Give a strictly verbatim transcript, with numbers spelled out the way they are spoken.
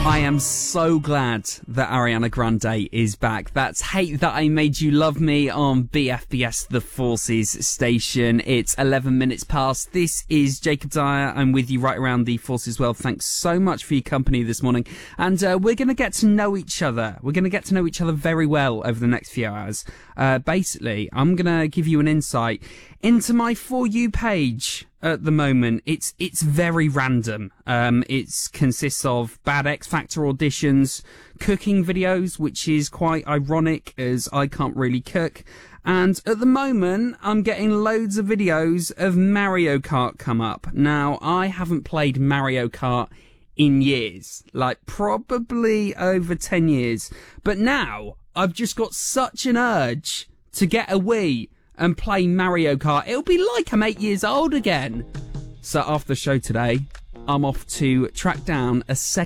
I am so glad that Ariana Grande is back. That's Hate That I Made You Love Me on B F B S The Forces station. It's eleven minutes past. This is Jacob Dyer. I'm with you right around the Forces world. Thanks so much for your company this morning. And uh, we're going to get to know each other. We're going to get to know each other very well over the next few hours. Uh, basically, I'm going to give you an insight into my For You page at the moment. It's it's very random. Um, it consists of bad X Factor auditions, cooking videos, which is quite ironic as I can't really cook. And at the moment, I'm getting loads of videos of Mario Kart come up. Now, I haven't played Mario Kart in years, like probably over ten years. But now, I've just got such an urge to get a Wii and play Mario Kart. It'll be like I'm eight years old again. So after the show today, I'm off to track down a second